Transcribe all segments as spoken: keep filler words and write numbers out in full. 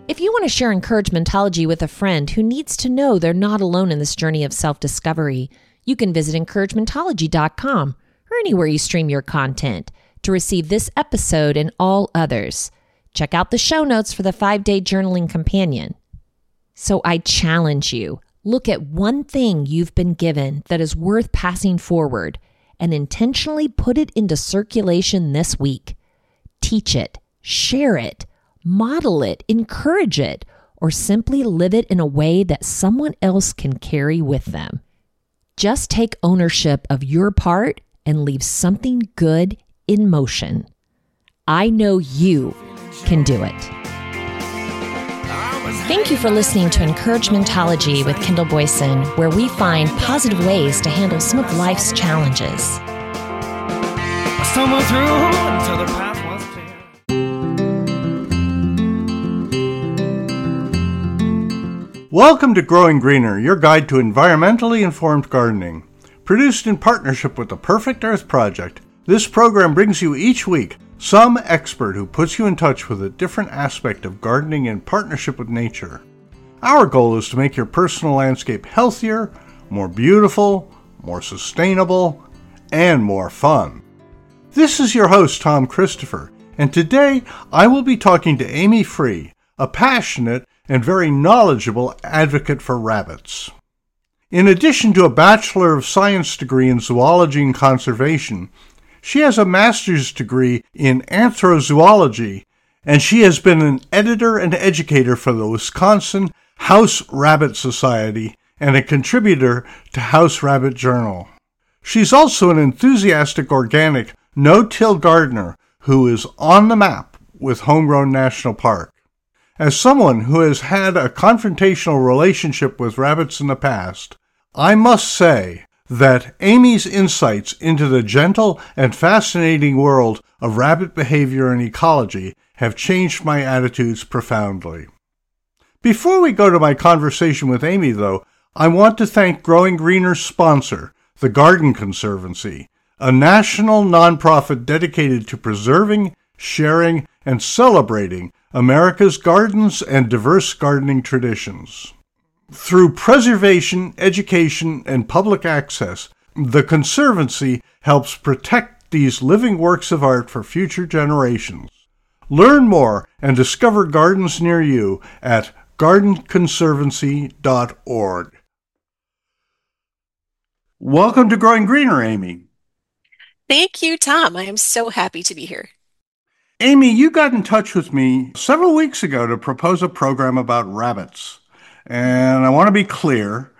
If you want to share Encouragementology with a friend who needs to know they're not alone in this journey of self-discovery, you can visit encouragementology dot com or anywhere you stream your content to receive this episode and all others. Check out the show notes for the five-day journaling companion. So I challenge you, look at one thing you've been given that is worth passing forward and intentionally put it into circulation this week. Teach it, share it, model it, encourage it, or simply live it in a way that someone else can carry with them. Just take ownership of your part and leave something good in motion. I know you can do it. Thank you for listening to Encouragementology with Kendall Boyson, where we find positive ways to handle some of life's challenges. Stumble through until the path was clear. Welcome to Growing Greener, your guide to environmentally informed gardening. Produced in partnership with the Perfect Earth Project, this program brings you each week some expert who puts you in touch with a different aspect of gardening in partnership with nature. Our goal is to make your personal landscape healthier, more beautiful, more sustainable, and more fun. This is your host, Tom Christopher, and today I will be talking to Amy Free, a passionate and very knowledgeable advocate for rabbits. In addition to a Bachelor of Science degree in zoology and conservation, she has a master's degree in anthrozoology, and she has been an editor and educator for the Wisconsin House Rabbit Society and a contributor to House Rabbit Journal. She's also an enthusiastic organic no-till gardener who is on the map with Homegrown National Park. As someone who has had a confrontational relationship with rabbits in the past, I must say that Amy's insights into the gentle and fascinating world of rabbit behavior and ecology have changed my attitudes profoundly. Before we go to my conversation with Amy, though, I want to thank Growing Greener's sponsor, the Garden Conservancy, a national nonprofit dedicated to preserving, sharing, and celebrating America's gardens and diverse gardening traditions. Through preservation, education, and public access, the Conservancy helps protect these living works of art for future generations. Learn more and discover gardens near you at garden conservancy dot org. Welcome to Growing Greener, Amy. Thank you, Tom. I am so happy to be here. Amy, you got in touch with me several weeks ago to propose a program about rabbits. And I want to be clear,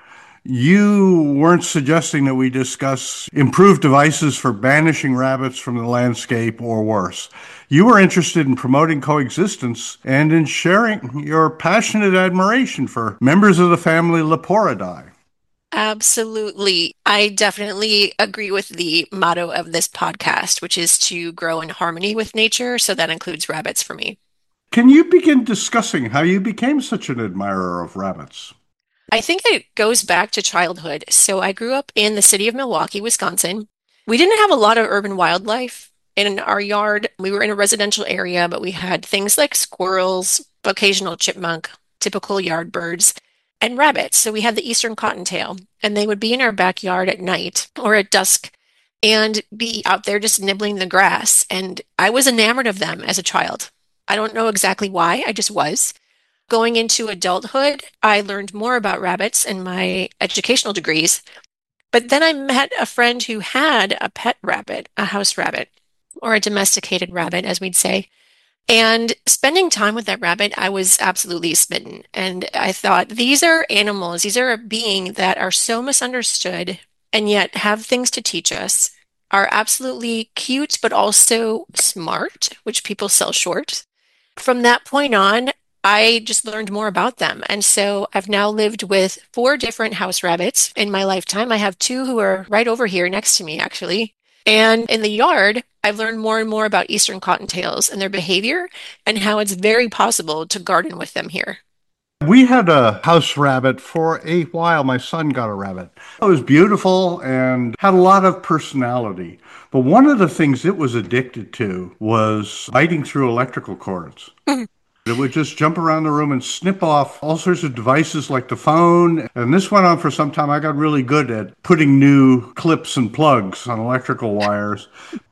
you weren't suggesting that we discuss improved devices for banishing rabbits from the landscape or worse. You were interested in promoting coexistence and in sharing your passionate admiration for members of the family Leporidae. Absolutely. I definitely agree with the motto of this podcast, which is to grow in harmony with nature. So that includes rabbits for me. Can you begin discussing how you became such an admirer of rabbits? I think it goes back to childhood. So I grew up in the city of Milwaukee, Wisconsin. We didn't have a lot of urban wildlife in our yard. We were in a residential area, but we had things like squirrels, occasional chipmunk, typical yard birds, and rabbits. So we had the eastern cottontail, and they would be in our backyard at night or at dusk and be out there just nibbling the grass. And I was enamored of them as a child. I don't know exactly why, I just was. Going into adulthood, I learned more about rabbits in my educational degrees. But then I met a friend who had a pet rabbit, a house rabbit, or a domesticated rabbit, as we'd say. And spending time with that rabbit, I was absolutely smitten. And I thought, these are animals, these are a being that are so misunderstood and yet have things to teach us, are absolutely cute, but also smart, which people sell short. From that point on, I just learned more about them. And so I've now lived with four different house rabbits in my lifetime. I have two who are right over here next to me, actually. And in the yard, I've learned more and more about eastern cottontails and their behavior and how it's very possible to garden with them here. We had a house rabbit for a while. My son got a rabbit. It was beautiful and had a lot of personality. But one of the things it was addicted to was biting through electrical cords. It would just jump around the room and snip off all sorts of devices like the phone. And this went on for some time. I got really good at putting new clips and plugs on electrical wires.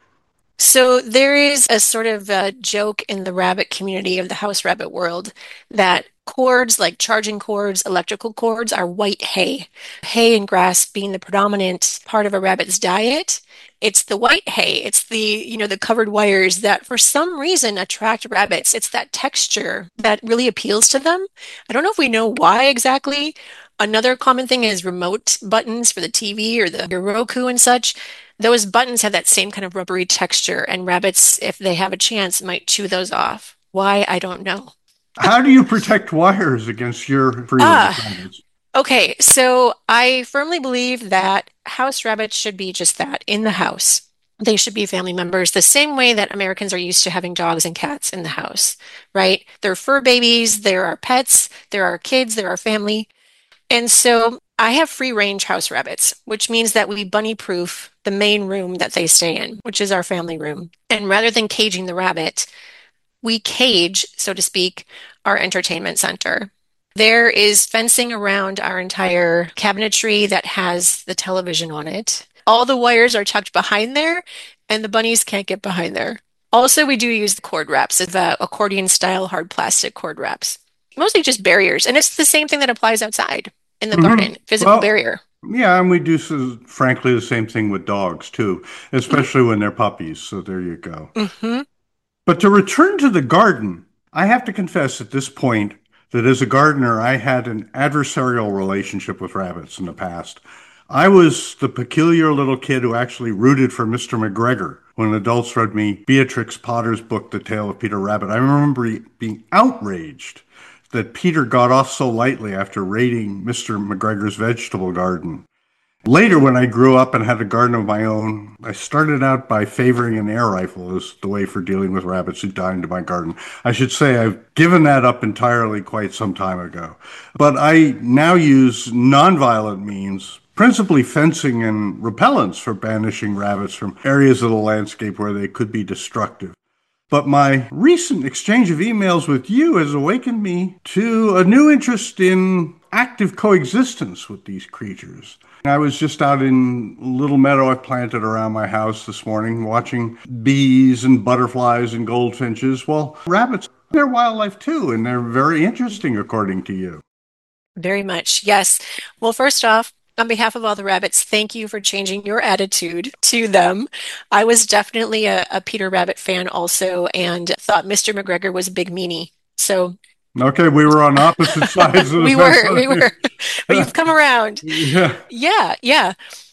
So there is a sort of a joke in the rabbit community of the house rabbit world that cords, like charging cords, electrical cords, are white hay. Hay and grass being the predominant part of a rabbit's diet. It's the white hay. It's the, you know, the covered wires that for some reason attract rabbits. It's that texture that really appeals to them. I don't know if we know why exactly. Another common thing is remote buttons for the T V or the your Roku and such. Those buttons have that same kind of rubbery texture, and rabbits, if they have a chance, might chew those off. Why? I don't know. How do you protect wires against your freedom Ah, rabbits? okay. So I firmly believe that house rabbits should be just that, in the house. They should be family members, the same way that Americans are used to having dogs and cats in the house, right? They're fur babies, they're our pets, they're our kids, they're our family. And so I have free range house rabbits, which means that we bunny proof the main room that they stay in, which is our family room. And rather than caging the rabbit, we cage, so to speak, our entertainment center. There is fencing around our entire cabinetry that has the television on it. All the wires are tucked behind there, and the bunnies can't get behind there. Also, we do use the cord wraps, the accordion style hard plastic cord wraps. Mostly just barriers. And it's the same thing that applies outside in the Mhm. garden, physical Well, barrier. yeah, and we do, so, frankly, the same thing with dogs, too, especially when they're puppies. So there you go. Hmm. But to return to the garden, I have to confess at this point that as a gardener, I had an adversarial relationship with rabbits in the past. I was the peculiar little kid who actually rooted for Mister McGregor when adults read me Beatrix Potter's book, The Tale of Peter Rabbit. I remember being outraged that Peter got off so lightly after raiding Mister McGregor's vegetable garden. Later, when I grew up and had a garden of my own, I started out by favoring an air rifle as the way for dealing with rabbits who died into my garden. I should say I've given that up entirely quite some time ago. But I now use nonviolent means, principally fencing and repellents, for banishing rabbits from areas of the landscape where they could be destructive. But my recent exchange of emails with you has awakened me to a new interest in active coexistence with these creatures. I was just out in a little meadow I planted around my house this morning, watching bees and butterflies and goldfinches. Well, rabbits, they're wildlife too, and they're very interesting according to you. Very much. Yes. Well, first off, on behalf of all the rabbits, thank you for changing your attitude to them. I was definitely a, a Peter Rabbit fan also, and thought Mister McGregor was a big meanie. So Okay, we were on opposite sides of the we fence. were, we were, but you've come around. Yeah. Yeah, yeah.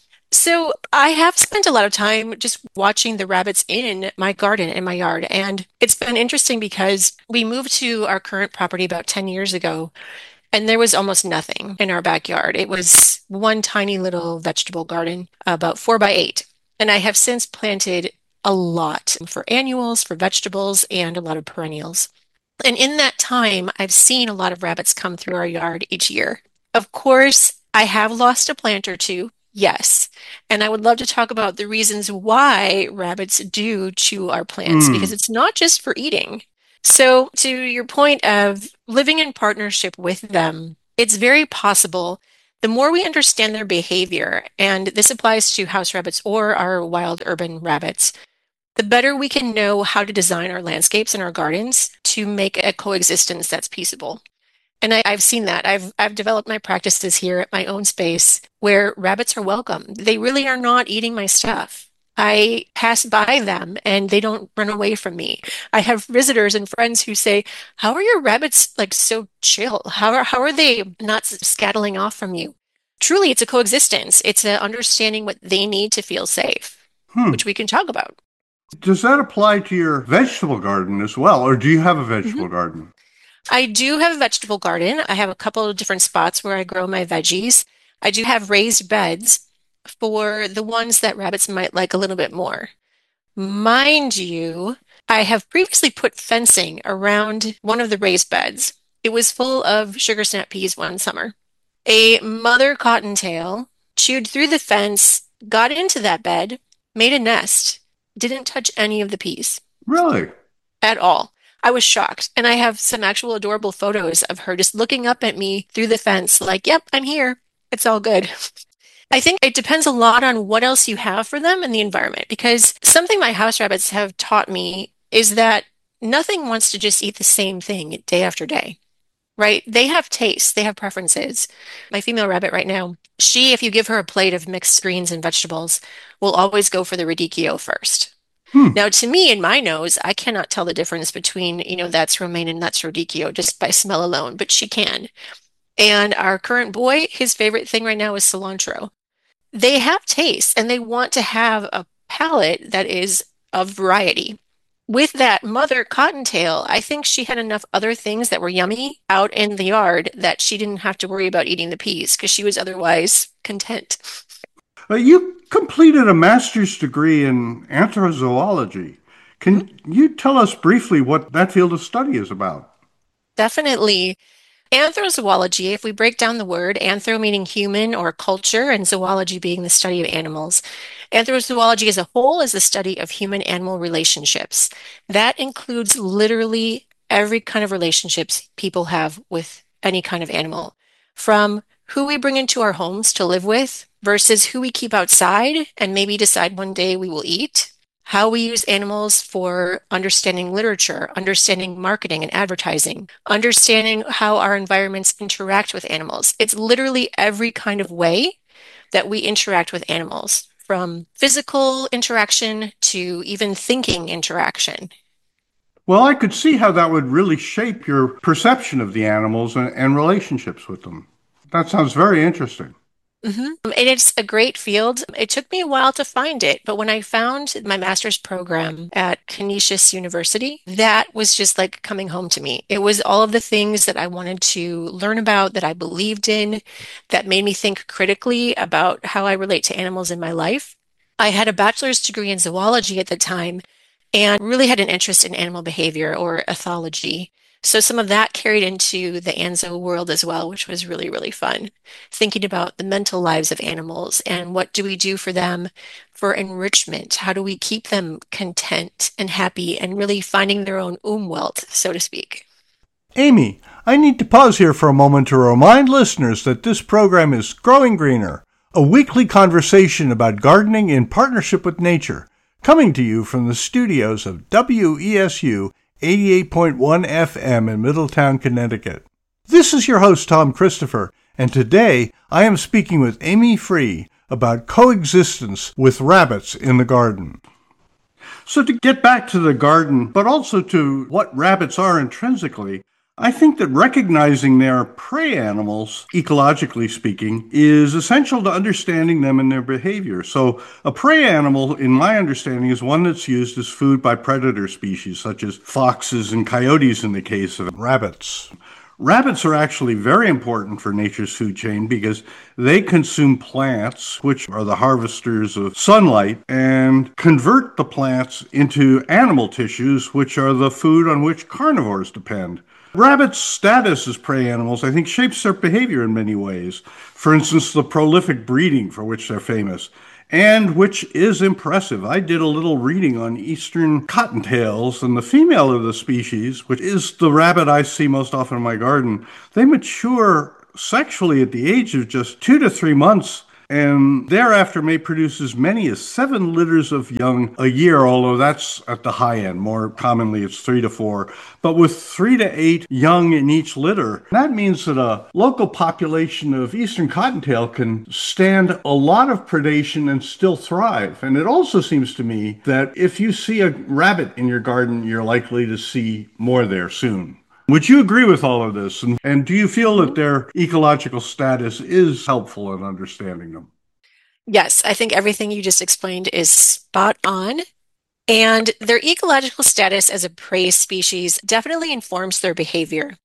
So I have spent a lot of time just watching the rabbits in my garden, in my yard. And it's been interesting because we moved to our current property about ten years ago, and there was almost nothing in our backyard. It was one tiny little vegetable garden, about four by eight. And I have since planted a lot for annuals, for vegetables, and a lot of perennials. And in that time, I've seen a lot of rabbits come through our yard each year. Of course, I have lost a plant or two, yes. And I would love to talk about the reasons why rabbits do chew our plants, because Mm. it's not just for eating. So, to your point of living in partnership with them, it's very possible the more we understand their behavior, and this applies to house rabbits or our wild urban rabbits, the better we can know how to design our landscapes and our gardens to make a coexistence that's peaceable. And I, I've seen that. I've I've developed my practices here at my own space where rabbits are welcome. They really are not eating my stuff. I pass by them and they don't run away from me. I have visitors and friends who say, "How are your rabbits like so chill? How are how are they not s- scattling off from you?" Truly, it's a coexistence. It's a understanding what they need to feel safe, Hmm. which we can talk about. Does that apply to your vegetable garden as well, or do you have a Mhm. vegetable garden? I do have a vegetable garden. I have a couple of different spots where I grow my veggies. I do have raised beds for the ones that rabbits might like a little bit more. Mind you, I have previously put fencing around one of the raised beds. It was full of sugar snap peas one summer. A mother cottontail chewed through the fence, got into that bed, made a nest, didn't touch any of the peas Really? at all. I was shocked. And I have some actual adorable photos of her just looking up at me through the fence, like, yep, I'm here. It's all good. I think it depends a lot on what else you have for them and the environment, because something my house rabbits have taught me is that nothing wants to just eat the same thing day after day, right? They have tastes, they have preferences. My female rabbit right now, she, if you give her a plate of mixed greens and vegetables, will always go for the radicchio first. Hmm. Now, to me, in my nose, I cannot tell the difference between, you know, that's romaine and that's radicchio just by smell alone, but she can. And our current boy, his favorite thing right now is cilantro. They have taste and they want to have a palate that is of variety. With that mother cottontail, I think she had enough other things that were yummy out in the yard that she didn't have to worry about eating the peas because she was otherwise content. Uh, you completed a master's degree in anthrozoology. Can Mm-hmm. you tell us briefly what that field of study is about? Definitely. Anthrozoology, if we break down the word, anthro meaning human or culture, and zoology being the study of animals. Anthrozoology as a whole is the study of human-animal relationships. That includes literally every kind of relationships people have with any kind of animal, from who we bring into our homes to live with versus who we keep outside and maybe decide one day we will eat, how we use animals for understanding literature, understanding marketing and advertising, understanding how our environments interact with animals. It's literally every kind of way that we interact with animals, from physical interaction to even thinking interaction. Well, I could see how that would really shape your perception of the animals and, and relationships with them. That sounds very interesting. hmm And it's a great field. It took me a while to find it, but when I found my master's program at Canisius University, that was just like coming home to me. It was all of the things that I wanted to learn about, that I believed in, that made me think critically about how I relate to animals in my life. I had a bachelor's degree in zoology at the time and really had an interest in animal behavior or ethology. So some of that carried into the Anzo world as well, which was really, really fun. Thinking about the mental lives of animals and what do we do for them for enrichment? How do we keep them content and happy and really finding their own umwelt, so to speak? Amy, I need to pause here for a moment to remind listeners that this program is Growing Greener, a weekly conversation about gardening in partnership with nature, coming to you from the studios of W E S U eighty-eight point one F M in Middletown, Connecticut. This is your host, Tom Christopher, and today I am speaking with Amy Free about coexistence with rabbits in the garden. So to get back to the garden, but also to what rabbits are intrinsically, I think that recognizing they are prey animals, ecologically speaking, is essential to understanding them and their behavior. So a prey animal, in my understanding, is one that's used as food by predator species, such as foxes and coyotes in the case of rabbits. Rabbits are actually very important for nature's food chain because they consume plants, which are the harvesters of sunlight, and convert the plants into animal tissues, which are the food on which carnivores depend. Rabbits' status as prey animals, I think, shapes their behavior in many ways. For instance, the prolific breeding for which they're famous, and which is impressive. I did a little reading on eastern cottontails, and the female of the species, which is the rabbit I see most often in my garden, they mature sexually at the age of just two to three months, and thereafter may produce as many as seven litters of young a year, although that's at the high end. More commonly, it's three to four. But with three to eight young in each litter, that means that a local population of eastern cottontail can stand a lot of predation and still thrive. And it also seems to me that if you see a rabbit in your garden, you're likely to see more there soon. Would you agree with all of this? And, and do you feel that their ecological status is helpful in understanding them? Yes, I think everything you just explained is spot on. And their ecological status as a prey species definitely informs their behavior.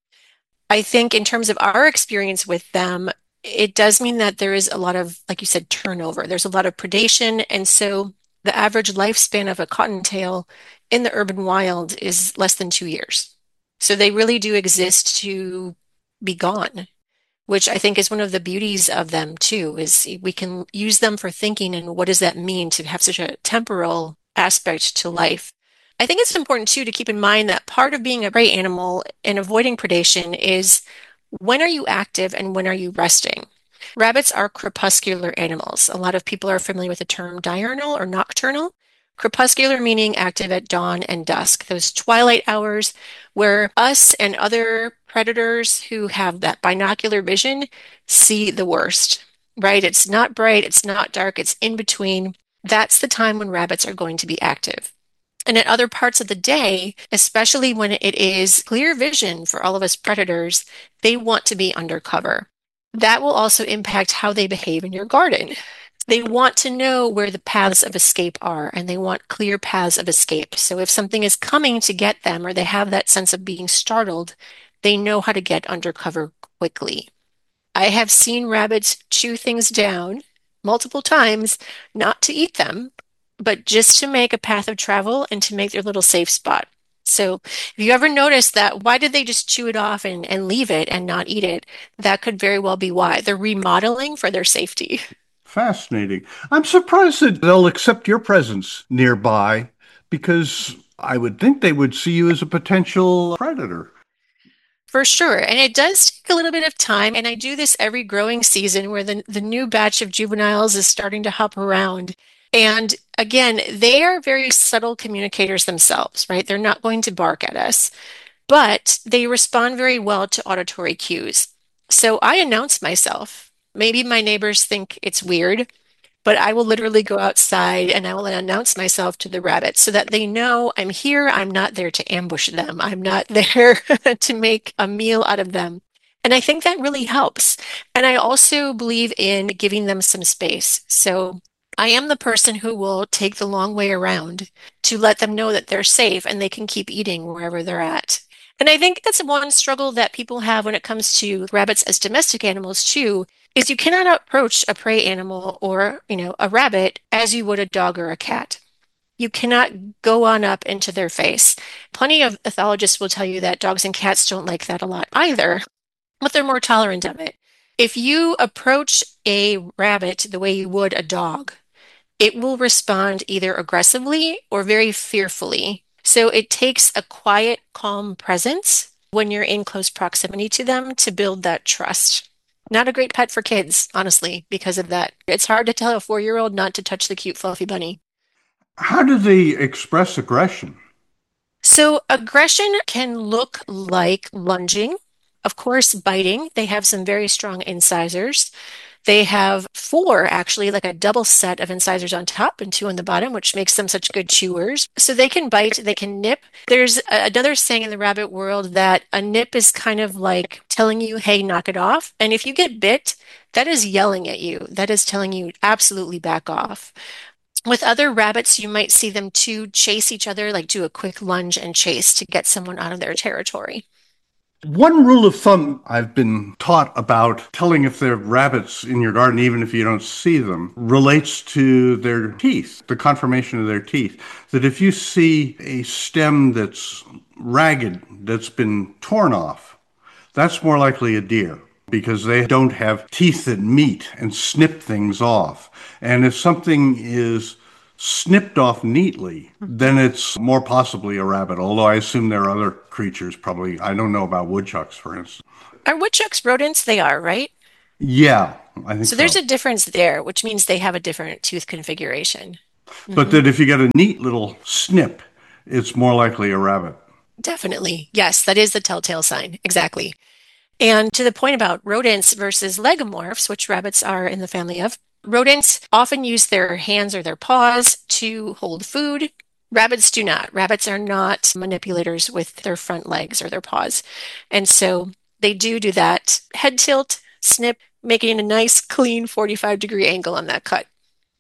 I think in terms of our experience with them, it does mean that there is a lot of, like you said, turnover. There's a lot of predation. And so the average lifespan of a cottontail in the urban wild is less than two years. So they really do exist to be gone, which I think is one of the beauties of them too, is we can use them for thinking and what does that mean to have such a temporal aspect to life. I think it's important too to keep in mind that part of being a prey animal and avoiding predation is when are you active and when are you resting? Rabbits are crepuscular animals. A lot of people are familiar with the term diurnal or nocturnal. Crepuscular meaning active at dawn and dusk, those twilight hours where us and other predators who have that binocular vision see the worst, right? It's not bright, it's not dark, it's in between. That's the time when rabbits are going to be active. And at other parts of the day, especially when it is clear vision for all of us predators, they want to be under cover. That will also impact how they behave in your garden. They want to know where the paths of escape are, and they want clear paths of escape. So if something is coming to get them, or they have that sense of being startled, they know how to get under cover quickly. I have seen rabbits chew things down multiple times, not to eat them, but just to make a path of travel and to make their little safe spot. So if you ever notice that, why did they just chew it off and, and leave it and not eat it? That could very well be why. They're remodeling for their safety. Fascinating. I'm surprised that they'll accept your presence nearby because I would think they would see you as a potential predator. For sure. And it does take a little bit of time. And I do this every growing season where the, the new batch of juveniles is starting to hop around. And again, they are very subtle communicators themselves, right? They're not going to bark at us, but they respond very well to auditory cues. So I announce myself. Maybe my neighbors think it's weird, but I will literally go outside and I will announce myself to the rabbits so that they know I'm here. I'm not there to ambush them. I'm not there to make a meal out of them. And I think that really helps. And I also believe in giving them some space. So I am the person who will take the long way around to let them know that they're safe and they can keep eating wherever they're at. And I think that's one struggle that people have when it comes to rabbits as domestic animals too, is you cannot approach a prey animal or, you know, a rabbit as you would a dog or a cat. You cannot go on up into their face. Plenty of ethologists will tell you that dogs and cats don't like that a lot either, but they're more tolerant of it. If you approach a rabbit the way you would a dog, it will respond either aggressively or very fearfully. So it takes a quiet, calm presence when you're in close proximity to them to build that trust. Not a great pet for kids, honestly, because of that. It's hard to tell a four-year-old not to touch the cute, fluffy bunny. How do they express aggression? So aggression can look like lunging, of course, biting. They have some very strong incisors. They have four, actually, like a double set of incisors on top and two on the bottom, which makes them such good chewers. So they can bite, they can nip. There's another saying in the rabbit world that a nip is kind of like telling you, hey, knock it off. And if you get bit, that is yelling at you. That is telling you absolutely back off. With other rabbits, you might see them too chase each other, like do a quick lunge and chase to get someone out of their territory. One rule of thumb I've been taught about telling if there are rabbits in your garden, even if you don't see them, relates to their teeth, the conformation of their teeth. That if you see a stem that's ragged, that's been torn off, that's more likely a deer because they don't have teeth that meet and snip things off. And if something is snipped off neatly, then it's more possibly a rabbit, although I assume there are other creatures probably. I don't know about woodchucks, for instance. Are woodchucks rodents? They are, right? Yeah, I think so. So there's a difference there, which means they have a different tooth configuration. But mm-hmm. that if you get a neat little snip, it's more likely a rabbit. Definitely. Yes, that is the telltale sign. Exactly. And to the point about rodents versus lagomorphs, which rabbits are in the family of, rodents often use their hands or their paws to hold food. Rabbits do not. Rabbits are not manipulators with their front legs or their paws. And so they do do that head tilt, snip, making a nice, clean forty-five degree angle on that cut.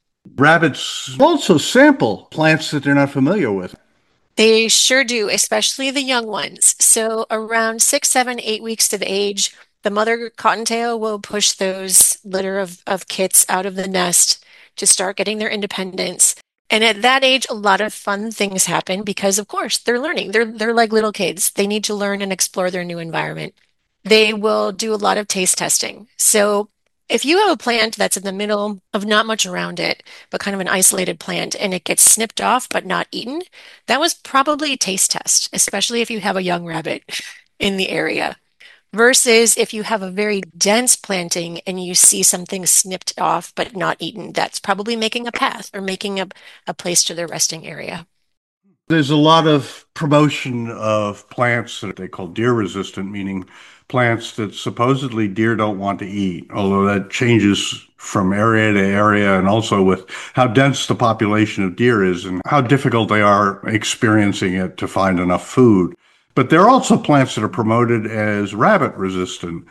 Rabbits also sample plants that they're not familiar with. They sure do, especially the young ones. So around six, seven, eight weeks of age, the mother cottontail will push those litter of, of kits out of the nest to start getting their independence. And at that age, a lot of fun things happen because, of course, they're learning. They're, they're like little kids. They need to learn and explore their new environment. They will do a lot of taste testing. So If you have a plant that's in the middle of not much around it, but kind of an isolated plant, and it gets snipped off but not eaten, that was probably a taste test, especially if you have a young rabbit in the area. Versus if you have a very dense planting and you see something snipped off but not eaten, that's probably making a path or making a, a place to their resting area. There's a lot of promotion of plants that they call deer resistant, meaning plants that supposedly deer don't want to eat, although that changes from area to area and also with how dense the population of deer is and how difficult they are experiencing it to find enough food. But there are also plants that are promoted as rabbit resistant.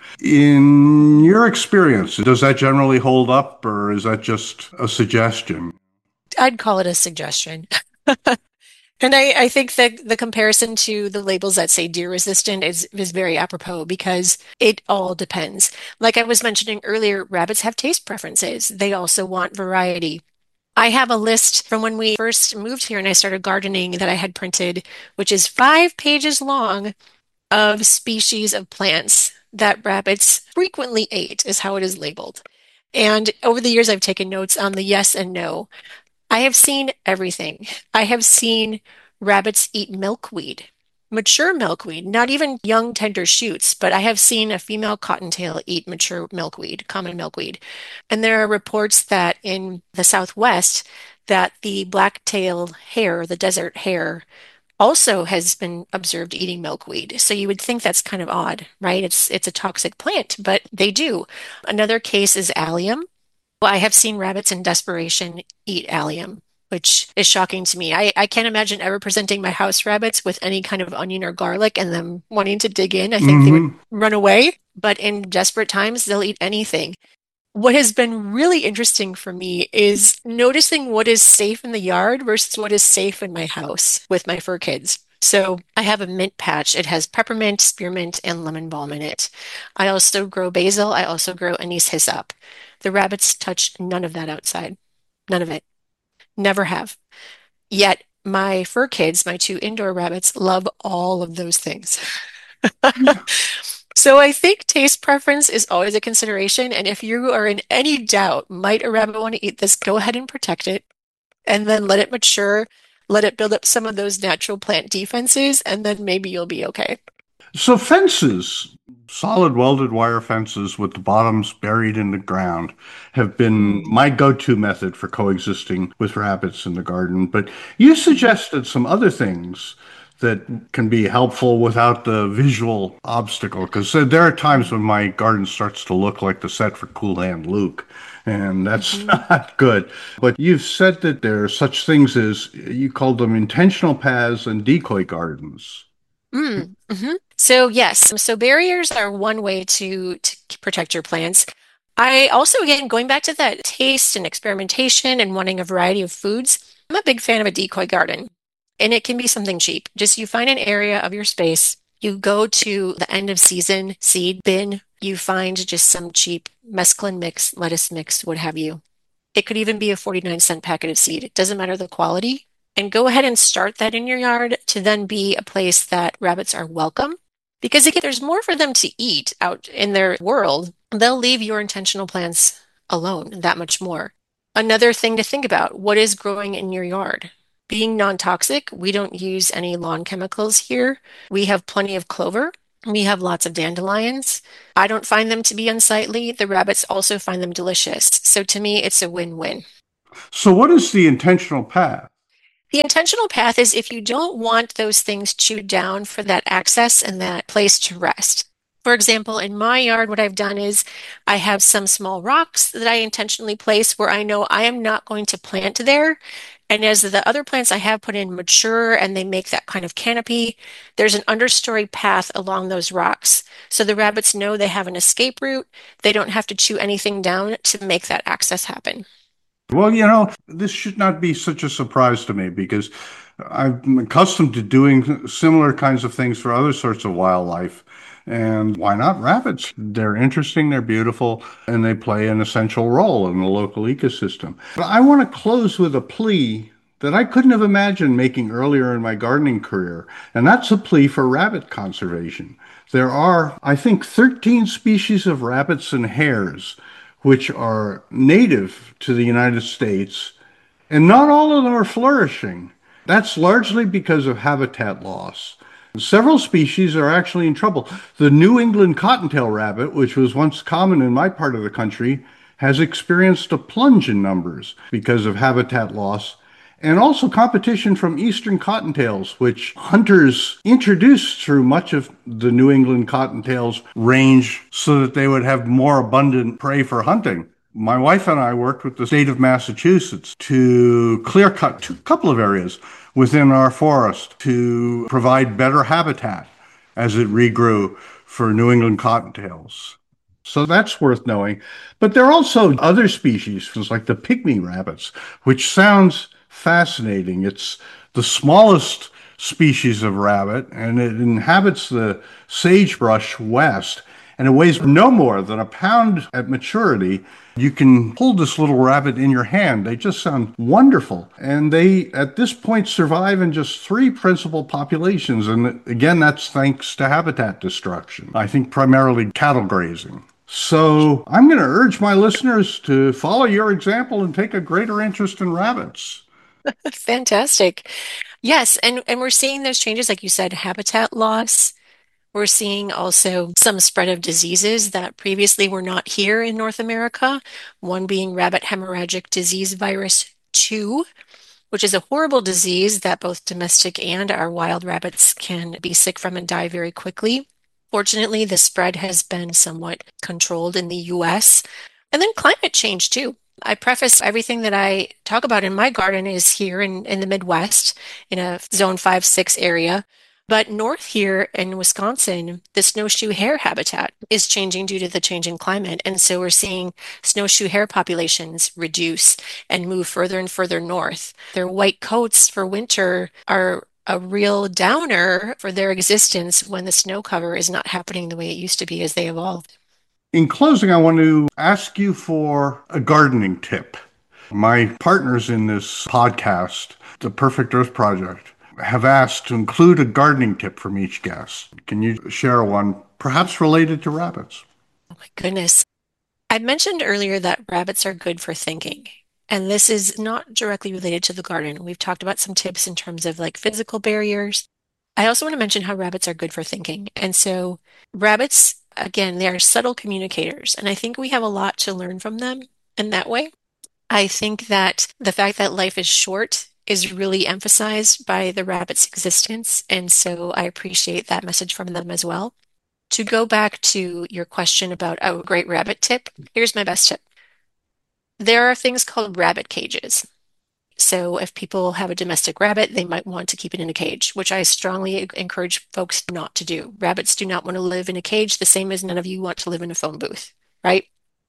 In your experience, does that generally hold up or is that just a suggestion? I'd call it a suggestion. And I, I think that the comparison to the labels that say deer resistant is, is very apropos because it all depends. Like I was mentioning earlier, rabbits have taste preferences. They also want variety. I have a list from when we first moved here and I started gardening that I had printed, which is five pages long of species of plants that rabbits frequently ate, is how it is labeled. And over the years, I've taken notes on the yes and no. I have seen everything. I have seen rabbits eat milkweed, mature milkweed, not even young tender shoots, but I have seen a female cottontail eat mature milkweed, common milkweed. And there are reports that in the Southwest that the black-tailed hare, the desert hare, also has been observed eating milkweed. So you would think that's kind of odd, right? It's it's a toxic plant, but they do. Another case is allium. Well, I have seen rabbits in desperation eat allium, which is shocking to me. I, I can't imagine ever presenting my house rabbits with any kind of onion or garlic and them wanting to dig in. I think they would Mm-hmm. run away, but in desperate times, they'll eat anything. What has been really interesting for me is noticing what is safe in the yard versus what is safe in my house with my fur kids. So I have a mint patch. It has peppermint, spearmint, and lemon balm in it. I also grow basil. I also grow anise hyssop. The rabbits touch none of that outside. None of it. Never have. Yet my fur kids, my two indoor rabbits, love all of those things. So I think taste preference is always a consideration. And if you are in any doubt, might a rabbit want to eat this, go ahead and protect it and then let it mature, let it build up some of those natural plant defenses, and then maybe you'll be okay. So fences, solid welded wire fences with the bottoms buried in the ground, have been my go-to method for coexisting with rabbits in the garden. But you suggested some other things that can be helpful without the visual obstacle, because there are times when my garden starts to look like the set for Cool Hand Luke, and that's Mhm. not good. But you've said that there are such things as, you called them intentional paths and decoy gardens. Mm, mhm. So yes, so barriers are one way to to protect your plants. I also, again, going back to that taste and experimentation and wanting a variety of foods, I'm a big fan of a decoy garden. And it can be something cheap. Just you find an area of your space, you go to the end of season seed bin, you find just some cheap mesclun mix, lettuce mix, what have you. It could even be a forty-nine cent packet of seed. It doesn't matter the quality. And go ahead and start that in your yard to then be a place that rabbits are welcome. Because again, there's more for them to eat out in their world. They'll leave your intentional plants alone that much more. Another thing to think about, what is growing in your yard? Being non-toxic, we don't use any lawn chemicals here. We have plenty of clover. We have lots of dandelions. I don't find them to be unsightly. The rabbits also find them delicious. So to me, it's a win-win. So what is the intentional path? The intentional path is if you don't want those things chewed down for that access and that place to rest. For example, in my yard, what I've done is I have some small rocks that I intentionally place where I know I am not going to plant there. And as the other plants I have put in mature and they make that kind of canopy, there's an understory path along those rocks. So the rabbits know they have an escape route. They don't have to chew anything down to make that access happen. Well, you know, this should not be such a surprise to me because I'm accustomed to doing similar kinds of things for other sorts of wildlife. And why not rabbits? They're interesting, they're beautiful, and they play an essential role in the local ecosystem. But I want to close with a plea that I couldn't have imagined making earlier in my gardening career, and that's a plea for rabbit conservation. There are, I think, thirteen species of rabbits and hares, which are native to the United States, and not all of them are flourishing. That's largely because of habitat loss. Several species are actually in trouble. The New England cottontail rabbit, which was once common in my part of the country, has experienced a plunge in numbers because of habitat loss, and also competition from eastern cottontails, which hunters introduced through much of the New England cottontails range so that they would have more abundant prey for hunting. My wife and I worked with the state of Massachusetts to clear cut a couple of areas within our forest to provide better habitat as it regrew for New England cottontails. So that's worth knowing. But there are also other species, like the pygmy rabbits, which sounds fascinating. It's the smallest species of rabbit, and it inhabits the sagebrush west, and it weighs no more than a pound at maturity. You can hold this little rabbit in your hand. They just sound wonderful. And they, at this point, survive in just three principal populations. And again, that's thanks to habitat destruction. I think primarily cattle grazing. So I'm going to urge my listeners to follow your example and take a greater interest in rabbits. Fantastic. Yes, and, and we're seeing those changes, like you said, habitat loss. We're seeing also some spread of diseases that previously were not here in North America, one being rabbit hemorrhagic disease virus two, which is a horrible disease that both domestic and our wild rabbits can be sick from and die very quickly. Fortunately, the spread has been somewhat controlled in the U S. And then climate change too. I preface everything that I talk about in my garden is here in, in the Midwest in a zone five, six area. But north here in Wisconsin, the snowshoe hare habitat is changing due to the change in climate. And so we're seeing snowshoe hare populations reduce and move further and further north. Their white coats for winter are a real downer for their existence when the snow cover is not happening the way it used to be as they evolved. In closing, I want to ask you for a gardening tip. My partners in this podcast, the Perfect Earth Project, have asked to include a gardening tip from each guest. Can you share one, perhaps related to rabbits? Oh my goodness. I mentioned earlier that rabbits are good for thinking, and this is not directly related to the garden. We've talked about some tips in terms of like physical barriers. I also want to mention how rabbits are good for thinking. And so rabbits, again, they are subtle communicators, and I think we have a lot to learn from them in that way. I think that the fact that life is short is really emphasized by the rabbit's existence, and so I appreciate that message from them as well. To go back to your question about a great rabbit tip, here's my best tip. There are things called rabbit cages. So if people have a domestic rabbit, they might want to keep it in a cage, which I strongly encourage folks not to do. Rabbits do not want to live in a cage, the same as none of you want to live in a phone booth, right?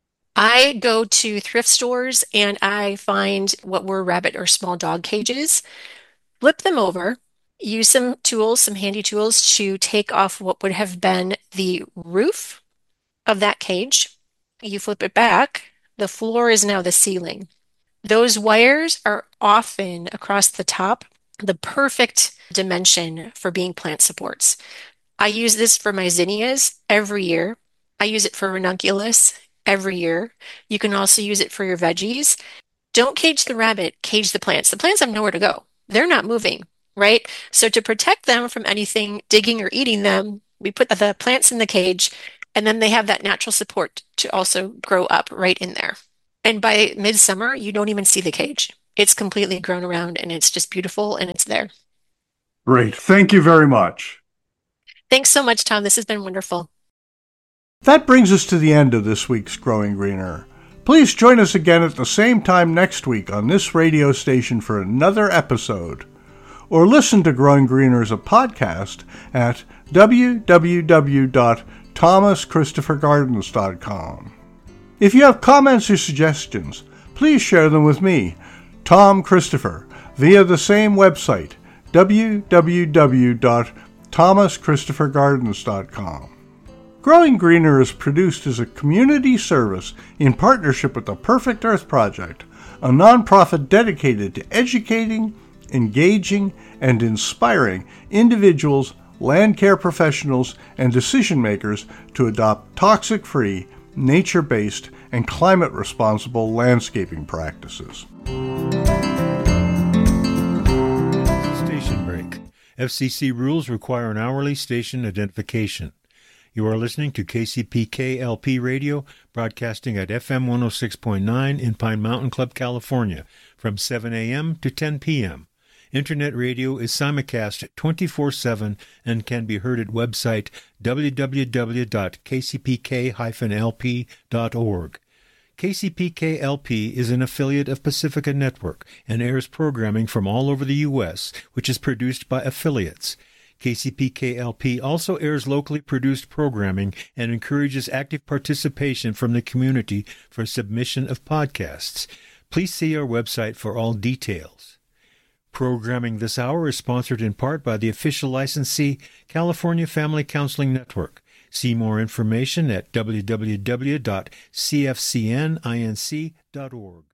I go to thrift stores and I find what were rabbit or small dog cages, flip them over, use some tools, some handy tools to take off what would have been the roof of that cage. You flip it back, the floor is now the ceiling. Those wires are often across the top, the perfect dimension for being plant supports. I use this for my zinnias every year. I use it for ranunculus every year. You can also use it for your veggies. Don't cage the rabbit, cage the plants. The plants have nowhere to go. They're not moving, right? So to protect them from anything digging or eating them, we put the plants in the cage, and then they have that natural support to also grow up right in there. And by midsummer, you don't even see the cage. It's completely grown around and it's just beautiful and it's there. Great. Thank you very much. Thanks so much, Tom. This has been wonderful. That brings us to the end of this week's Growing Greener. Please join us again at the same time next week on this radio station for another episode. Or listen to Growing Greener as a podcast at w w w dot thomas christopher gardens dot com. If you have comments or suggestions, please share them with me, Tom Christopher, via the same website, w w w dot thomas christopher gardens dot com. Growing Greener is produced as a community service in partnership with the Perfect Earth Project, a nonprofit dedicated to educating, engaging, and inspiring individuals, land care professionals, and decision makers to adopt toxic-free, nature-based, and climate-responsible landscaping practices. Station break. F C C rules require an hourly station identification. You are listening to K C P K L P Radio, broadcasting at F M one oh six point nine in Pine Mountain Club, California, from seven a.m. to ten p.m. Internet radio is simulcast twenty-four seven and can be heard at website w w w dot k c p k dash l p dot org. K C P K L P is an affiliate of Pacifica Network and airs programming from all over the U S, which is produced by affiliates. K C P K L P also airs locally produced programming and encourages active participation from the community for submission of podcasts. Please see our website for all details. Programming this hour is sponsored in part by the official licensee, California Family Counseling Network. See more information at w w w dot c f c n inc dot org.